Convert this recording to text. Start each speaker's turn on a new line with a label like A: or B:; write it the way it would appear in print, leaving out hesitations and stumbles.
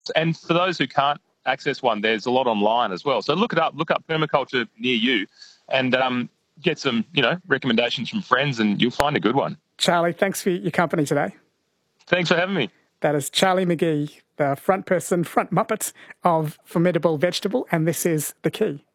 A: And for those who can't access one, there's a lot online as well. So look it up, look up permaculture near you, and get some, recommendations from friends, and you'll find a good one.
B: Charlie, thanks for your company today.
A: Thanks for having me.
B: That is Charlie McGee, the front Muppet of Formidable Vegetable, and this is The Key.